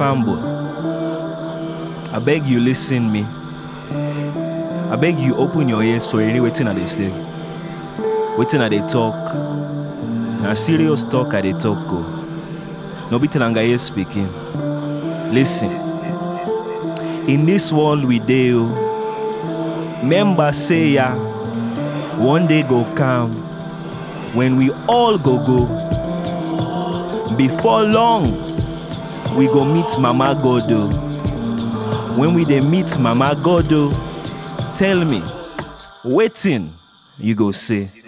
fanboy. I beg you listen me. I beg you open your ears for any wetin I dey say. Wetin I dey talk. Na serious talk I dey talk o. No be Tilangaye speaking. Listen. In this world we dey o. Remember say ya, one day go come when we all go. Before long, we go meet Mama God o. When we dey meet Mama God o, tell me, wetin you go say?